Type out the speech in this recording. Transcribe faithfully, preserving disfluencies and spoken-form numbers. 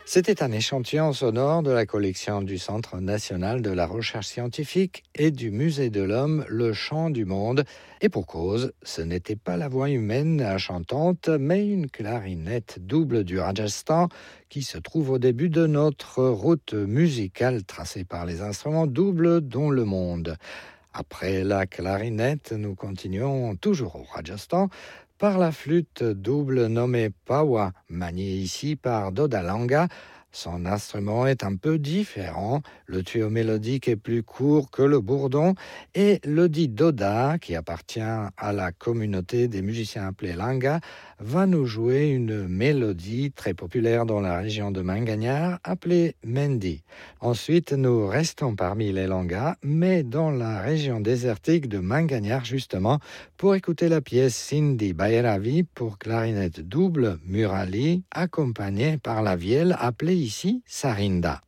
C'était un échantillon sonore de la collection du Centre national de la recherche scientifique et du Musée de l'Homme, Le Chant du Monde. Et pour cause, ce n'était pas la voix humaine chantante, mais une clarinette double du Rajasthan qui se trouve au début de notre route musicale tracée par les instruments doubles dont le monde. Après la clarinette, nous continuons toujours au Rajasthan par la flûte double nommée Pawa, maniée ici par Dodalanga. Son instrument est un peu différent, le tuyau mélodique est plus court que le bourdon et le dit Doda, qui appartient à la communauté des musiciens appelés Langa, va nous jouer une mélodie très populaire dans la région de Manganyar appelée Mendi. Ensuite, nous restons parmi les Langas, mais dans la région désertique de Manganyar justement, pour écouter la pièce Sindhi Bhairavi pour clarinette double Murali, accompagnée par la vielle appelée ici Sarinda.